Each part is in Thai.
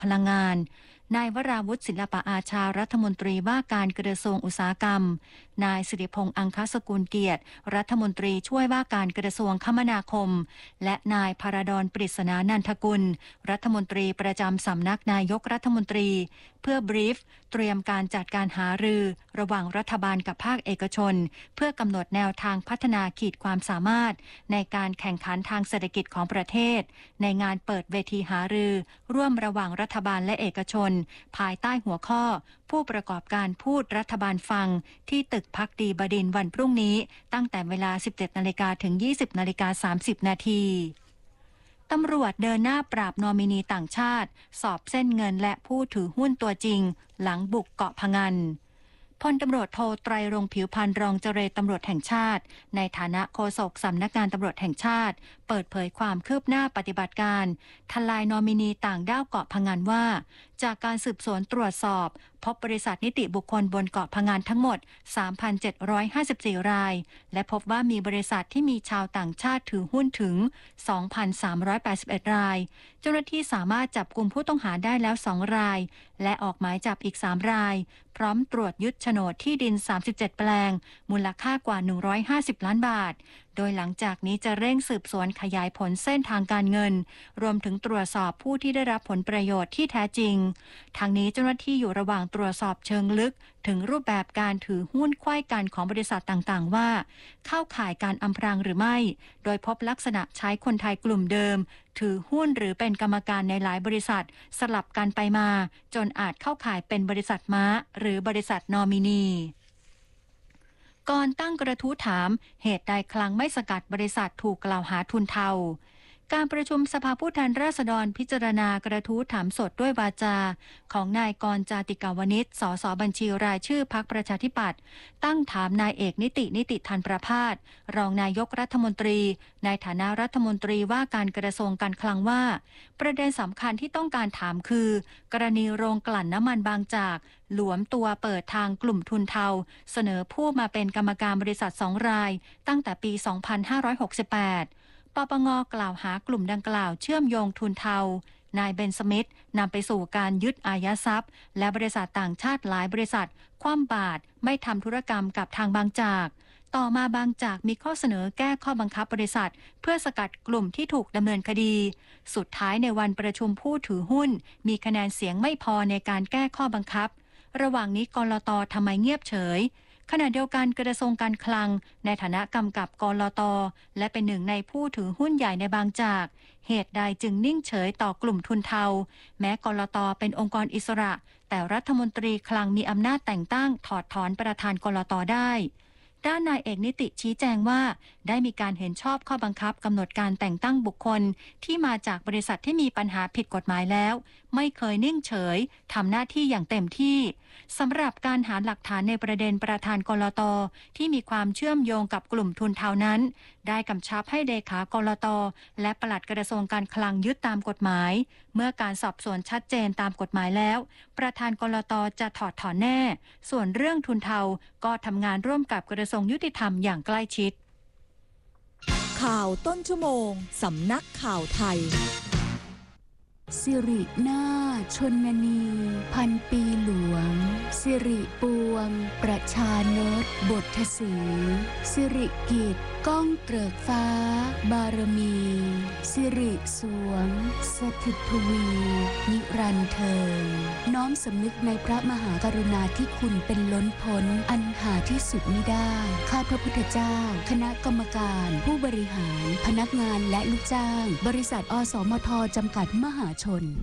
พลังงานนายวราวุฒิศิลปอาชารัฐมนตรีว่าการกระทรวงอุตสาหกรรมนายสิริพงษ์อังคสกุลเกียรติรัฐมนตรีช่วยว่าการกระทรวงคมนาคมและนายพระดลปริศนานันทกุลรัฐมนตรีประจำสำนักนายกรัฐมนตรีเพื่อบรีฟเตรียมการจัดการหารือระหว่างรัฐบาลกับภาคเอกชนเพื่อกำหนดแนวทางพัฒนาขีดความสามารถในการแข่งขันทางเศรษฐกิจของประเทศในงานเปิดเวทีหารือร่วมระหว่างรัฐบาลและเอกชนภายใต้หัวข้อผู้ประกอบการพูดรัฐบาลฟังที่ตึกภักดีบดินทร์วันพรุ่งนี้ตั้งแต่เวลา 17 นาฬิกาถึง 20 นาฬิกา 30 นาทีตำรวจเดินหน้าปราบนอมินีต่างชาติสอบเส้นเงินและผู้ถือหุ้นตัวจริงหลังบุกเกาะพะงันพลตำรวจโทไตรรงค์ผิวพรรณรองเจรตำรวจแห่งชาติในฐานะโฆษกสำนักงานตำรวจแห่งชาติเปิดเผยความคืบหน้าปฏิบัติการทลายนอมินีต่างด้าวเกาะพะงันว่าจากการสืบสวนตรวจสอบพบบริษัทนิติบุคคลบนเกาะพะงันทั้งหมด 3,754 รายและพบว่ามีบริษัทที่มีชาวต่างชาติถือหุ้นถึง 2,381 รายเจ้าหน้าที่สามารถจับกุมผู้ต้องหาได้แล้ว2รายและออกหมายจับอีก3รายพร้อมตรวจยึดโฉนดที่ดิน37แปลงมูลค่ากว่า150ล้านบาทโดยหลังจากนี้จะเร่งสืบสวนขยายผลเส้นทางการเงินรวมถึงตรวจสอบผู้ที่ได้รับผลประโยชน์ที่แท้จริงทางนี้เจ้าหน้าที่อยู่ระหว่างตรวจสอบเชิงลึกถึงรูปแบบการถือหุ้นไขว้กันของบริษัทต่างๆว่าเข้าข่ายการอำพรางหรือไม่โดยพบลักษณะใช้คนไทยกลุ่มเดิมถือหุ้นหรือเป็นกรรมการในหลายบริษัทสลับกันไปมาจนอาจเข้าข่ายเป็นบริษัทม้าหรือบริษัทนอมินีก่อนตั้งกระทู้ถามเหตุใดคลังไม่สกัดบริษัทถูกกล่าวหาทุนเทาการประชุมสภาผู้แทนราษฎรพิจารณากระทู้ถามสดด้วยวาจาของนายกรณ์จาติกาวนิชสสบัญชีรายชื่อพรรคประชาธิปัตย์ตั้งถามนายเอกนิติธันประภาสรองนายกรัฐมนตรีในฐานะรัฐมนตรีว่าการกระทรวงการคลังว่าประเด็นสำคัญที่ต้องการถามคือกรณีโรงกลั่นน้ำมันบางจากหลวมตัวเปิดทางกลุ่มทุนเทาเสนอผู้มาเป็นกรรมการบริษัท2รายตั้งแต่ปี 2568ปปง.กล่าวหากลุ่มดังกล่าวเชื่อมโยงทุนเทานายเบนสมิธนำไปสู่การยึดอายัดทรัพย์และบริษัทต่างชาติหลายบริษัทคว่ำบาตรไม่ทำธุรกรรมกับทางบางจากต่อมาบางจากมีข้อเสนอแก้ข้อบังคับบริษัทเพื่อสกัดกลุ่มที่ถูกดำเนินคดีสุดท้ายในวันประชุมผู้ถือหุ้นมีคะแนนเสียงไม่พอในการแก้ข้อบังคับระหว่างนี้กลต.ทำไมเงียบเฉยขณะเดียวกันกระทรวงการคลังในฐานะกำกับกลต.และเป็นหนึ่งในผู้ถือหุ้นใหญ่ในบางจากเหตุใดจึงนิ่งเฉยต่อกลุ่มทุนเทาแม้กลต.เป็นองค์กรอิสระแต่รัฐมนตรีคลังมีอำนาจแต่งตั้งถอดถอนประธานกลต.ได้ด้านนายเอกนิติชี้แจงว่าได้มีการเห็นชอบข้อบังคับกำหนดการแต่งตั้งบุคคลที่มาจากบริษัทที่มีปัญหาผิดกฎหมายแล้วไม่เคยนิ่งเฉยทำหน้าที่อย่างเต็มที่สำหรับการหาหลักฐานในประเด็นประธานกลต.ที่มีความเชื่อมโยงกับกลุ่มทุนเทานั้นได้กำชับให้เลขากลต.และปลัดกระทรวงการคลังยึดตามกฎหมายเมื่อการสอบสวนชัดเจนตามกฎหมายแล้วประธานกลต.จะถอดถอนแน่ส่วนเรื่องทุนเทาก็ทำงานร่วมกับกระทรวงยุติธรรมอย่างใกล้ชิดข่าวต้นชั่วโมงสำนักข่าวไทยสิรินาถชนนีพันปีหลวงสิริปวงประชานตบทสีสิริกิจก้องเกริกฟ้าบารมีสิริสวงสถิตทวีนิรันดร์เทินน้อมสำนึกในพระมหากรุณาธิคุณเป็นล้นพ้นอันหาที่สุดมิได้ข้าพระพุทธเจ้าคณะกรรมการผู้บริหารพนักงานและลูกจ้างบริษัทอสมทจำกัดมหาชน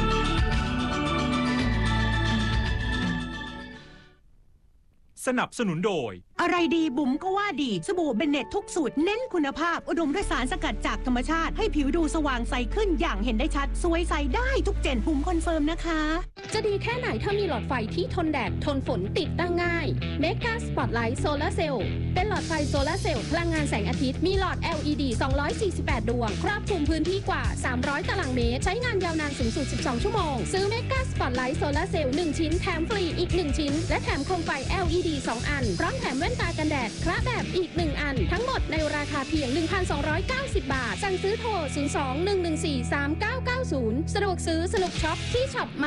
สนับสนุนโดยอะไรดีบุ๋มก็ว่าดีสบู่เบนเน็ตทุกสูตรเน้นคุณภาพอุดมด้วยสารสกัดจากธรรมชาติให้ผิวดูสว่างใสขึ้นอย่างเห็นได้ชัดสวยใสได้ทุกเจนบุ๋มคอนเฟิร์มนะคะจะดีแค่ไหนถ้ามีหลอดไฟที่ทนแดดทนฝนติดตั้งง่าย Mega Spotlight Solar Cell เป็นหลอดไฟโซลาร์เซลล์พลังงานแสงอาทิตย์มีหลอด LED 248 ดวงครอบคลุมพื้นที่กว่า 300 ตารางเมตรใช้งานยาวนานสูงสุด 12 ชั่วโมงซื้อ Mega Spotlight Solar Cell 1 ชิ้นแถมฟรีอีก 1 ชิ้นและแถมโคมไฟ LED 2 อันพร้อมแถมแว่นตากันแดดคละแบบอีก 1 อันทั้งหมดในราคาเพียง 1,290 บาทสั่งซื้อโทร 02-114-3990 สะดวกซื้อสนุกช็อปที่ช็อป